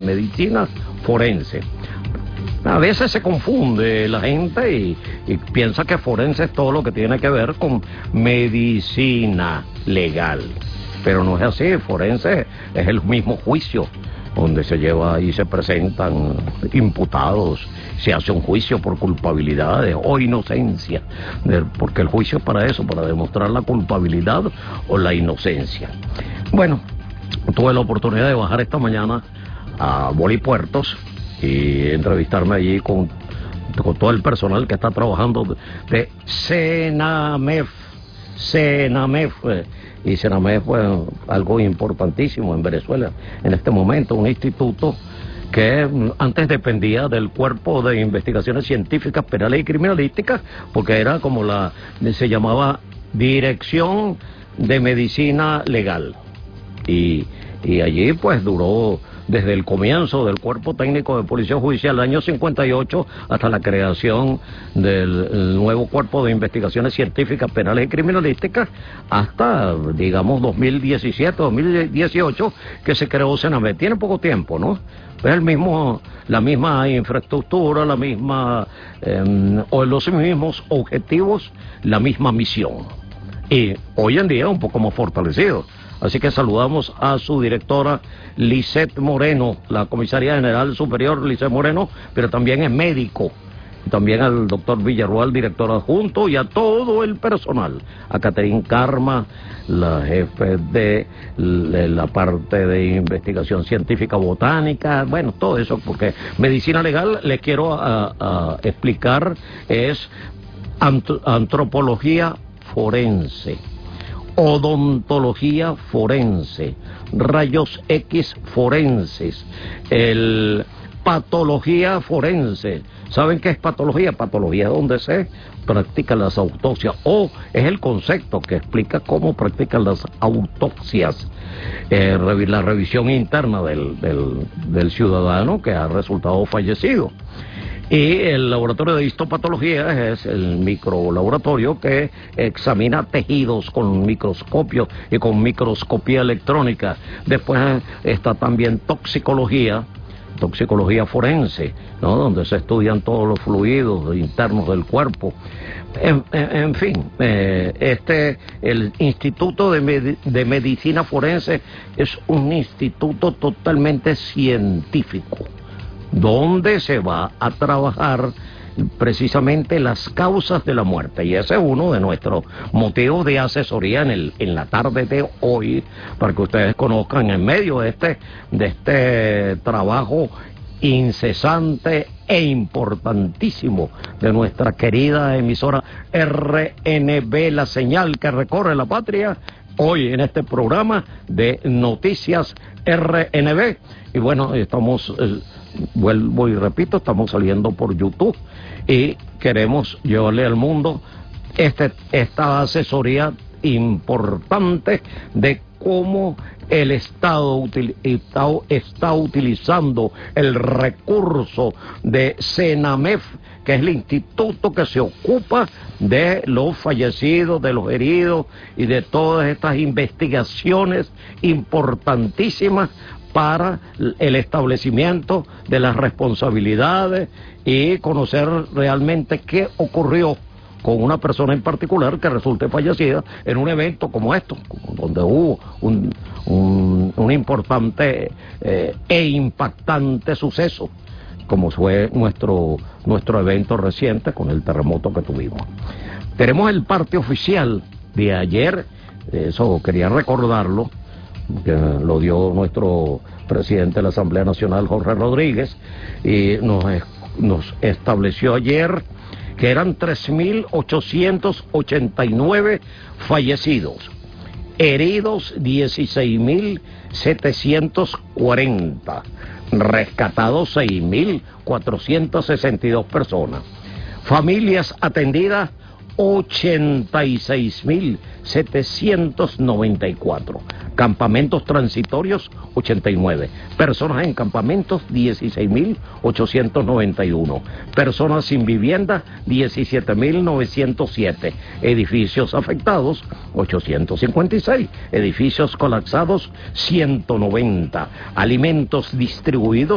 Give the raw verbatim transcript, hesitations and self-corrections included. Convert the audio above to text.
medicina forense. A veces se confunde la gente y, y piensa que forense es todo lo que tiene que ver con medicina legal. Pero no es así, forense es el mismo juicio, donde se lleva y se presentan imputados, se hace un juicio por culpabilidades o inocencia, porque el juicio es para eso, para demostrar la culpabilidad o la inocencia. Bueno, tuve la oportunidad de bajar esta mañana a Bolipuertos y entrevistarme allí con, con todo el personal que está trabajando de Senamef. Senamef, y Senamef fue algo importantísimo en Venezuela en este momento, un instituto que antes dependía del Cuerpo de Investigaciones Científicas, Penales y Criminalísticas, porque era como la, se llamaba Dirección de Medicina Legal, y, y allí pues duró desde el comienzo del Cuerpo Técnico de Policía Judicial, el año cincuenta y ocho, hasta la creación del nuevo Cuerpo de Investigaciones Científicas, Penales y Criminalísticas, hasta, digamos, dos mil diecisiete, dos mil dieciocho, que se creó Senamef. Tiene poco tiempo, ¿no? Es el mismo, la misma infraestructura, la misma, eh, o los mismos objetivos, la misma misión. Y hoy en día un poco más fortalecido. Así que saludamos a su directora, Lisette Moreno, la comisaria general superior, Lisette Moreno, pero también es médico. También al doctor Villarruel, director adjunto, y a todo el personal. A Catherine Karma, la jefe de la parte de investigación científica botánica, bueno, todo eso, porque medicina legal, les quiero a, a explicar, es antropología forense, odontología forense, rayos X forenses, el patología forense. ¿Saben qué es patología? Patología es donde se practican las autopsias, o es el concepto que explica cómo practican las autopsias, eh, la revisión interna del, del, del ciudadano que ha resultado fallecido. Y el laboratorio de histopatología es el microlaboratorio que examina tejidos con microscopio y con microscopía electrónica. Después está también toxicología, toxicología forense, ¿no? Donde se estudian todos los fluidos internos del cuerpo. En, en, en fin, eh, este, el Instituto de, Med de Medicina Forense es un instituto totalmente científico, donde se va a trabajar precisamente las causas de la muerte, y ese es uno de nuestros motivos de asesoría en, el, en la tarde de hoy, para que ustedes conozcan en medio de este, de este trabajo incesante e importantísimo de nuestra querida emisora R N B, la señal que recorre la patria, hoy en este programa de Noticias R N B. Y bueno, estamos, eh, vuelvo y repito, estamos saliendo por YouTube y queremos llevarle al mundo este, esta asesoría importante de cómo el Estado util, está, está utilizando el recurso de Senamef, que es el instituto que se ocupa de los fallecidos, de los heridos y de todas estas investigaciones importantísimas para el establecimiento de las responsabilidades y conocer realmente qué ocurrió con una persona en particular que resulte fallecida en un evento como esto, donde hubo un, un, un importante eh, e impactante suceso, como fue nuestro, nuestro evento reciente con el terremoto que tuvimos. Tenemos el parte oficial de ayer, eso quería recordarlo, que lo dio nuestro presidente de la Asamblea Nacional, Jorge Rodríguez, y nos, nos estableció ayer que eran tres mil ochocientos ochenta y nueve fallecidos, heridos dieciséis mil setecientos cuarenta, rescatados seis mil cuatrocientas sesenta y dos personas, familias atendidas ochenta y seis mil setecientos noventa y cuatro, campamentos transitorios ochenta y nueve, personas en campamentos dieciséis mil ochocientos noventa y uno, personas sin vivienda diecisiete mil novecientos siete, edificios afectados ochocientos cincuenta y seis, edificios colapsados ciento noventa, alimentos distribuidos